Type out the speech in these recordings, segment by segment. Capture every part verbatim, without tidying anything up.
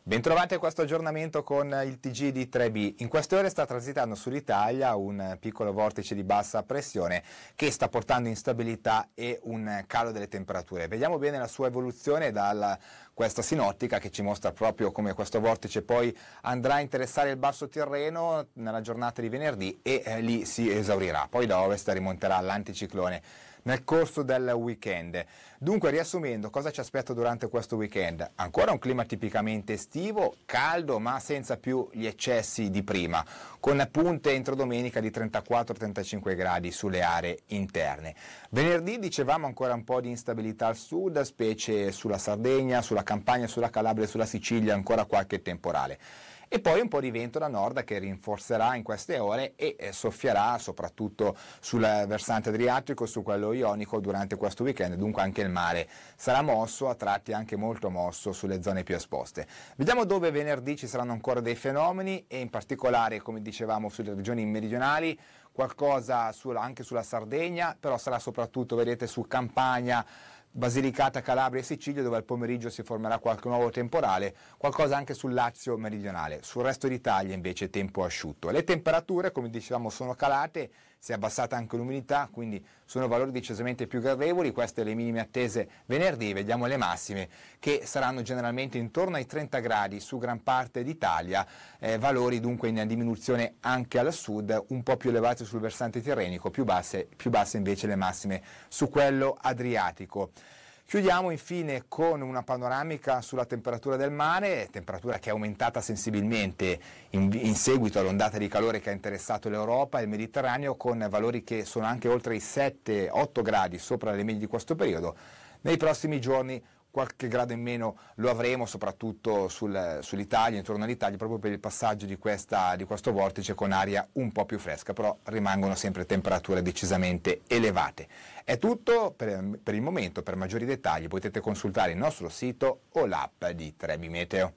Bentrovati a questo aggiornamento con il T G di tre B. In queste ore sta transitando sull'Italia un piccolo vortice di bassa pressione che sta portando instabilità e un calo delle temperature. Vediamo bene la sua evoluzione da questa sinottica che ci mostra proprio come questo vortice poi andrà a interessare il basso Tirreno nella giornata di venerdì e eh, lì si esaurirà. Poi da ovest rimonterà all'anticiclone nel corso del weekend. Dunque, riassumendo, cosa ci aspetta durante questo weekend? Ancora un clima tipicamente estivo, caldo ma senza più gli eccessi di prima, con punte entro domenica di trentaquattro trentacinque gradi sulle aree interne. Venerdì dicevamo ancora un po' di instabilità al sud, specie sulla Sardegna, sulla Campania, sulla Calabria e sulla Sicilia, ancora qualche temporale. E poi un po' di vento da nord che rinforzerà in queste ore e soffierà soprattutto sul versante adriatico e su quello ionico durante questo weekend, dunque anche il mare sarà mosso, a tratti anche molto mosso sulle zone più esposte. Vediamo dove venerdì ci saranno ancora dei fenomeni e in particolare, come dicevamo, sulle regioni meridionali, qualcosa sulla, anche sulla Sardegna, però sarà soprattutto, vedete, su Campania, Basilicata, Calabria e Sicilia, dove al pomeriggio si formerà qualche nuovo temporale, qualcosa anche sul Lazio meridionale. Sul resto d'Italia invece tempo asciutto. Le temperature, come dicevamo, sono calate, si è abbassata anche l'umidità, quindi sono valori decisamente più gradevoli. Queste le minime attese venerdì, vediamo le massime che saranno generalmente intorno ai trenta gradi su gran parte d'Italia, eh, valori dunque in diminuzione anche al sud, un po' più elevati sul versante tirrenico, più basse, più basse invece le massime su quello adriatico. Chiudiamo infine con una panoramica sulla temperatura del mare, temperatura che è aumentata sensibilmente in, in seguito all'ondata di calore che ha interessato l'Europa e il Mediterraneo, con valori che sono anche oltre i sette otto gradi sopra le medie di questo periodo. Nei prossimi giorni qualche grado in meno lo avremo, soprattutto sul, sull'Italia, intorno all'Italia, proprio per il passaggio di, questa, di questo vortice con aria un po' più fresca, però rimangono sempre temperature decisamente elevate. È tutto per, per il momento. Per maggiori dettagli potete consultare il nostro sito o l'app di tre B Meteo.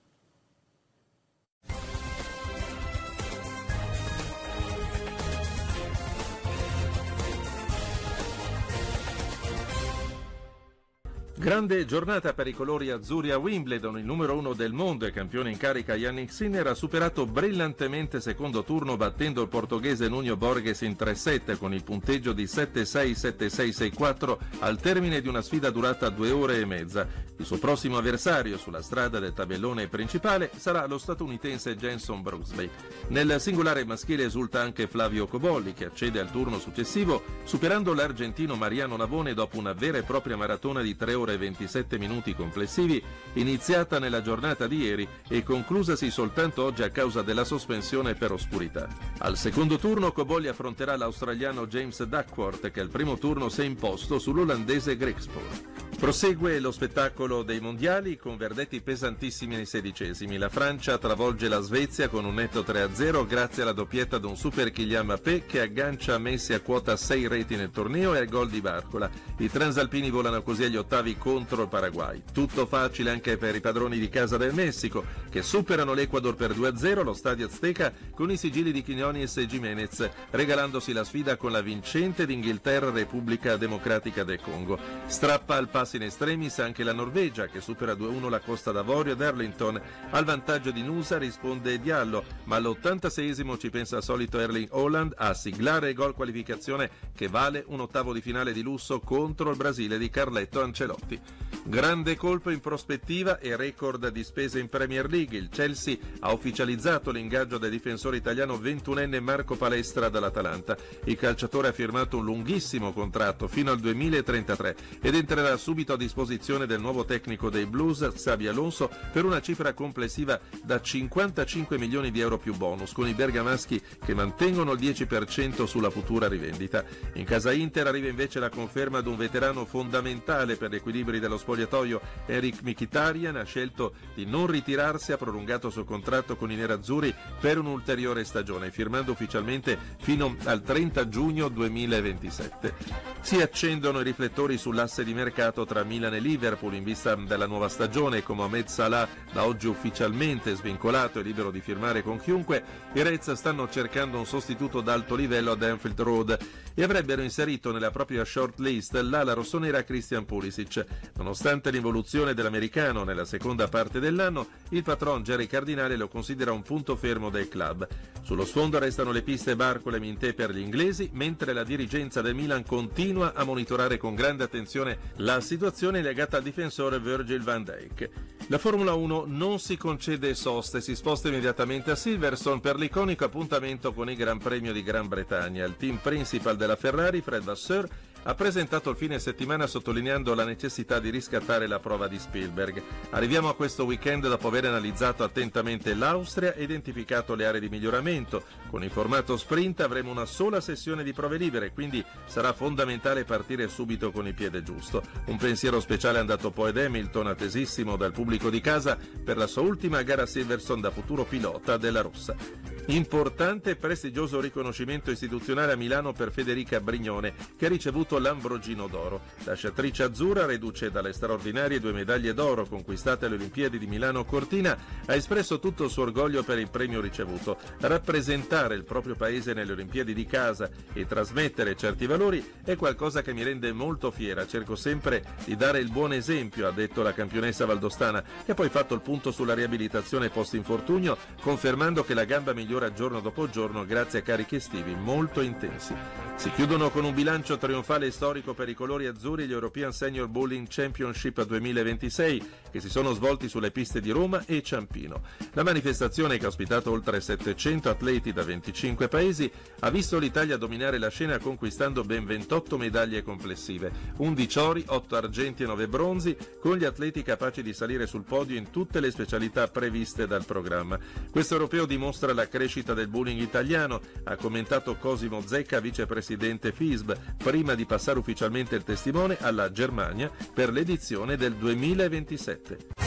Grande giornata per i colori azzurri a Wimbledon. Il numero uno del mondo e campione in carica Jannik Sinner ha superato brillantemente secondo turno battendo il portoghese Nuno Borges in tre sette con il punteggio di sette sei sette sei sei quattro al termine di una sfida durata due ore e mezza. Il suo prossimo avversario sulla strada del tabellone principale sarà lo statunitense Jenson Brooksby. Nel singolare maschile esulta anche Flavio Cobolli, che accede al turno successivo superando l'argentino Mariano Navone dopo una vera e propria maratona di tre ore e ventisette minuti complessivi, iniziata nella giornata di ieri e conclusasi soltanto oggi a causa della sospensione per oscurità. Al secondo turno Cobolli affronterà l'australiano James Duckworth, che al primo turno si è imposto sull'olandese Griekspoor. Prosegue lo spettacolo dei mondiali con verdetti pesantissimi nei sedicesimi. La Francia travolge la Svezia con un netto tre a zero grazie alla doppietta di un super Kylian Mbappé che aggancia Messi a quota sei reti nel torneo e al gol di Barcola. I transalpini volano così agli ottavi contro il Paraguay. Tutto facile anche per i padroni di casa del Messico, che superano l'Ecuador per due a zero allo Stadio Azteca con i sigilli di Quiñones e Jiménez, regalandosi la sfida con la vincente d'Inghilterra Repubblica Democratica del Congo. Strappa al passo in estremis anche la Norvegia, che supera due a uno la Costa d'Avorio ad Arlington. Al vantaggio di Nusa risponde Diallo, ma all'ottantaseiesimo ci pensa il solito Erling Haaland a siglare il gol qualificazione che vale un ottavo di finale di lusso contro il Brasile di Carletto Ancelotti. Grande colpo in prospettiva e record di spese in Premier League. Il Chelsea ha ufficializzato l'ingaggio del difensore italiano ventunenne Marco Palestra dall'Atalanta. Il calciatore ha firmato un lunghissimo contratto fino al duemilatrentatré ed entrerà subito a disposizione del nuovo tecnico dei Blues, Xabi Alonso, per una cifra complessiva da cinquantacinque milioni di euro più bonus, con i bergamaschi che mantengono il dieci per cento sulla futura rivendita. In casa Inter arriva invece la conferma di un veterano fondamentale per gli equilibri dello spogliatoio. Eric Mkhitaryan ha scelto di non ritirarsi, ha prolungato il suo contratto con i nerazzurri per un'ulteriore stagione, firmando ufficialmente fino al trenta giugno duemilaventisette. Si accendono i riflettori sull'asse di mercato tra Milan e Liverpool in vista della nuova stagione, con Mohamed Salah da oggi ufficialmente svincolato e libero di firmare con chiunque, i Reds stanno cercando un sostituto d'alto livello ad Anfield Road e avrebbero inserito nella propria short list l'ala rossonera Christian Pulisic. Nonostante l'involuzione dell'americano nella seconda parte dell'anno, il patron Jerry Cardinale lo considera un punto fermo del club. Sullo sfondo restano le piste Barcola e Mintè per gli inglesi, mentre la dirigenza del Milan continua a monitorare con grande attenzione la situazione legata al difensore Virgil van Dijk. La Formula uno non si concede soste, si sposta immediatamente a Silverstone per l'iconico appuntamento con il Gran Premio di Gran Bretagna. Il team principal della Ferrari, Fred Vasseur, ha presentato il fine settimana sottolineando la necessità di riscattare la prova di Spielberg. Arriviamo a questo weekend dopo aver analizzato attentamente l'Austria e identificato le aree di miglioramento. Con il formato sprint avremo una sola sessione di prove libere, quindi sarà fondamentale partire subito con il piede giusto. Un pensiero speciale è andato poi ad Hamilton, attesissimo dal pubblico di casa per la sua ultima gara a Silverstone da futuro pilota della Rossa. Importante e prestigioso riconoscimento istituzionale a Milano per Federica Brignone, che ha ricevuto l'Ambrogino d'Oro. La sciatrice azzurra, reduce dalle straordinarie due medaglie d'oro conquistate alle Olimpiadi di Milano Cortina, ha espresso tutto il suo orgoglio per il premio ricevuto. Rappresentare il proprio paese nelle Olimpiadi di casa e trasmettere certi valori è qualcosa che mi rende molto fiera. Cerco sempre di dare il buon esempio, ha detto la campionessa valdostana, che ha poi fatto il punto sulla riabilitazione post-infortunio, confermando che la gamba migliora giorno dopo giorno grazie a carichi estivi molto intensi. Si chiudono con un bilancio trionfale e storico per i colori azzurri gli European Senior Bowling Championship duemilaventisei, che si sono svolti sulle piste di Roma e Ciampino. La manifestazione, che ha ospitato oltre settecento atleti da venticinque paesi, ha visto l'Italia dominare la scena conquistando ben ventotto medaglie complessive, undici ori, otto argenti e nove bronzi, con gli atleti capaci di salire sul podio in tutte le specialità previste dal programma. Questo europeo dimostra la crescita del bowling italiano, ha commentato Cosimo Zecca, vicepresidente F I S B, prima di passare ufficialmente il testimone alla Germania per l'edizione del duemilaventisette.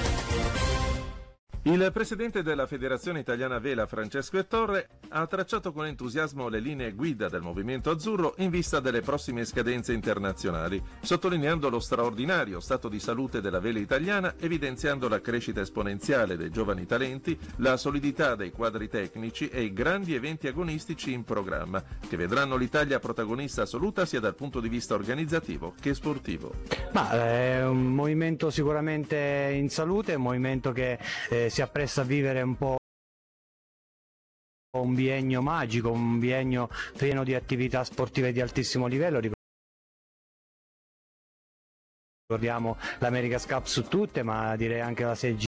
Il presidente della Federazione Italiana Vela, Francesco Ettorre, ha tracciato con entusiasmo le linee guida del movimento azzurro in vista delle prossime scadenze internazionali, sottolineando lo straordinario stato di salute della vela italiana, evidenziando la crescita esponenziale dei giovani talenti, la solidità dei quadri tecnici e i grandi eventi agonistici in programma, che vedranno l'Italia protagonista assoluta sia dal punto di vista organizzativo che sportivo. Ma è un movimento sicuramente in salute, un movimento che eh, si appresta a vivere un po' un biennio magico, un biennio pieno di attività sportive di altissimo livello. Ricordiamo l'America's Cup su tutte, ma direi anche la sei G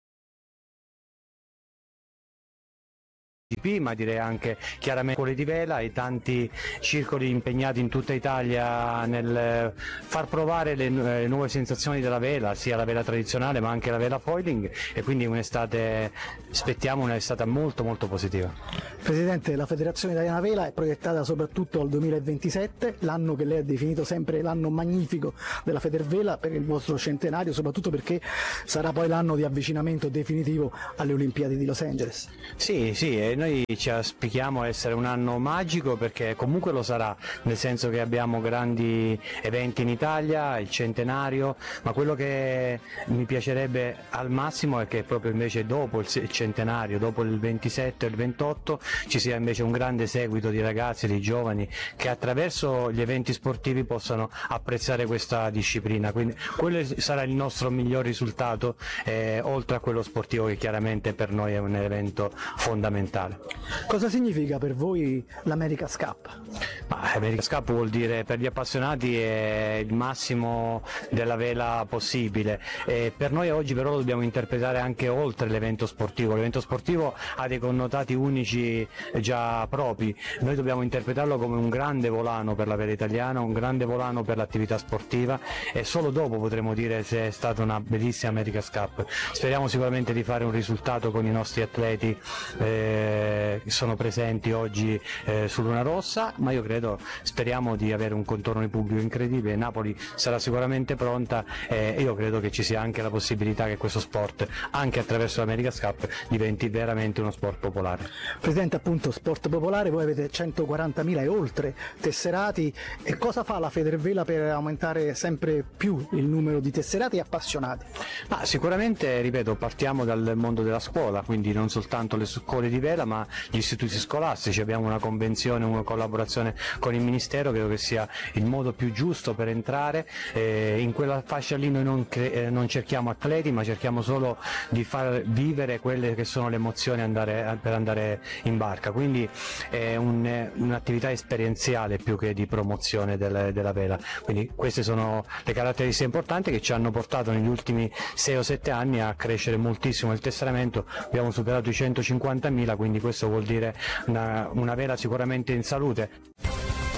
P, ma direi anche chiaramente quelli di vela, i tanti circoli impegnati in tutta Italia nel far provare le, le nuove sensazioni della vela, sia la vela tradizionale ma anche la vela foiling, e quindi un'estate, aspettiamo un'estate molto molto positiva. Presidente, la Federazione Italiana Vela è proiettata soprattutto al duemilaventisette, l'anno che lei ha definito sempre l'anno magnifico della Federvela per il vostro centenario, soprattutto perché sarà poi l'anno di avvicinamento definitivo alle Olimpiadi di Los Angeles. Sì, sì, e noi ci auspichiamo essere un anno magico, perché comunque lo sarà, nel senso che abbiamo grandi eventi in Italia, il centenario, ma quello che mi piacerebbe al massimo è che proprio invece dopo il centenario, dopo il ventisette e il ventotto, ci sia invece un grande seguito di ragazzi, di giovani che attraverso gli eventi sportivi possano apprezzare questa disciplina, quindi quello sarà il nostro miglior risultato, eh, oltre a quello sportivo che chiaramente per noi è un evento fondamentale. Cosa significa per voi l'America's Cup? L'America's Cup vuol dire, per gli appassionati, è il massimo della vela possibile, e per noi oggi però lo dobbiamo interpretare anche oltre l'evento sportivo. L'evento sportivo ha dei connotati unici già propri, noi dobbiamo interpretarlo come un grande volano per la vela italiana, un grande volano per l'attività sportiva, e solo dopo potremo dire se è stata una bellissima America's Cup. Speriamo sicuramente di fare un risultato con i nostri atleti eh, eh, sono presenti oggi eh, su Luna Rossa, ma io credo, speriamo di avere un contorno di pubblico incredibile. Napoli sarà sicuramente pronta e io credo che ci sia anche la possibilità che questo sport, anche attraverso l'America's Cup, diventi veramente uno sport popolare. Presidente, appunto, sport popolare, voi avete centoquarantamila e oltre tesserati, e cosa fa la Federvela per aumentare sempre più il numero di tesserati e appassionati? Ma sicuramente, ripeto, partiamo dal mondo della scuola, quindi non soltanto le scuole di vela ma gli istituti scolastici. Abbiamo una convenzione, una collaborazione con il Ministero, credo che sia il modo più giusto per entrare. Eh, in quella fascia lì noi non, eh, non cerchiamo atleti, ma cerchiamo solo di far vivere quelle che sono le emozioni andare, per andare in barca, quindi è un, un'attività esperienziale più che di promozione del, della vela. Quindi queste sono le caratteristiche importanti che ci hanno portato negli ultimi sei o sette anni a crescere moltissimo il tesseramento. Abbiamo superato i centocinquantamila, quindi questo vuol dire una, una vela sicuramente in salute.